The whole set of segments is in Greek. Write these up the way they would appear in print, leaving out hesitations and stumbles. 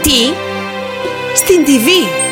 Τι? Στην TV?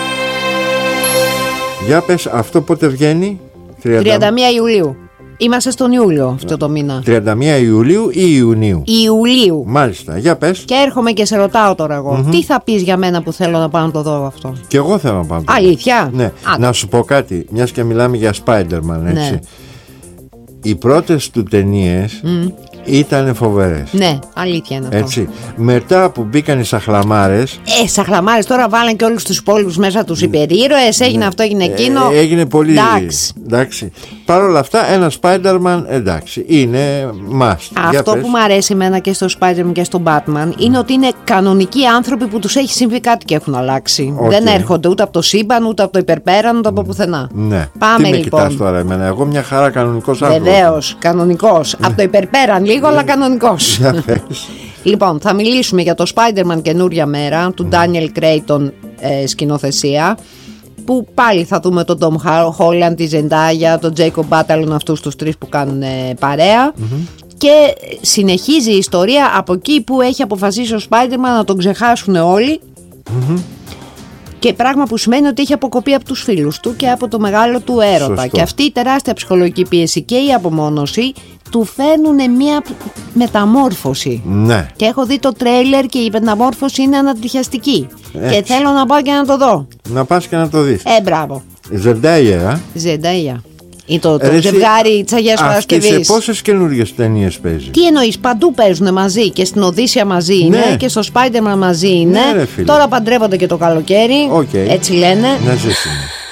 Για πες, αυτό πότε βγαίνει? 31 Ιουλίου. Είμαστε στον Ιούλιο αυτό το μήνα. 31 Ιουλίου ή Ιουνίου? Ιουλίου. Μάλιστα, για πες. Και έρχομαι και σε ρωτάω τώρα εγώ, τι θα πεις για μένα που θέλω να πάω να το δω αυτό? Και εγώ θέλω να πάω να το δω. Αλήθεια? Ναι. Να σου πω κάτι, μιας και μιλάμε για Spider-Man, έτσι. Ναι. Οι πρώτες του ταινίες ήταν φοβερές. Ναι, αλήθεια είναι αυτό. Έτσι. Μετά που μπήκαν οι σαχλαμάρες. Σαχλαμάρες τώρα βάλαν και όλους τους υπόλοιπους μέσα τους υπερήρωες. Έγινε αυτό, έγινε εκείνο. Έγινε πολύ. Εντάξει. Παρ' όλα αυτά, ένα Spider-Man, εντάξει, είναι must. Αυτό που μου αρέσει εμένα και στο Spider-Man και στο Batman είναι ότι είναι κανονικοί άνθρωποι που τους έχει συμβεί κάτι και έχουν αλλάξει. Δεν έρχονται ούτε από το σύμπαν, ούτε από το υπερπέραν, ούτε από πουθενά. Ναι. Πάμε Τι λοιπόν. Με κοιτάς τώρα εμένα? Εγώ μια χαρά κανονικός άνθρωπος. Βεβαίως, κανονικός. Από το υπερπέραν λίγο, αλλά κανονικός. Λοιπόν, θα μιλήσουμε για το Spider-Man καινούρια μέρα του Daniel Cretton σκηνοθεσία, που πάλι θα δούμε τον Tom Holland, τη Zendaya, τον Jacob Batalon, αυτούς τους τρεις που κάνουν παρέα. Και συνεχίζει η ιστορία από εκεί που έχει αποφασίσει ο Spider-Man να τον ξεχάσουν όλοι. Και πράγμα που σημαίνει ότι έχει αποκοπεί από τους φίλους του και από το μεγάλο του έρωτα. Σωστό. Και αυτή η τεράστια ψυχολογική πίεση και η απομόνωση του φέρνουν μια μεταμόρφωση. Ναι. Και έχω δει το τρέιλερ και η μεταμόρφωση είναι ανατριχιαστική. Και θέλω να πάω και να το δω. Να πας και να το δεις. Μπράβο. Zendaya. Zendaya. Ή το ζευγάρι της Αγίας Παρασκευής. Αυτή σε πόσες καινούργιες ταινίες παίζει? Τι εννοείς, παντού παίζουν μαζί. Και στην Οδύσσια μαζί είναι, και στο Spider-Man μαζί είναι. Ναι, ρε φίλε. Τώρα παντρεύονται και το καλοκαίρι. Έτσι λένε. Να ζήσουμε.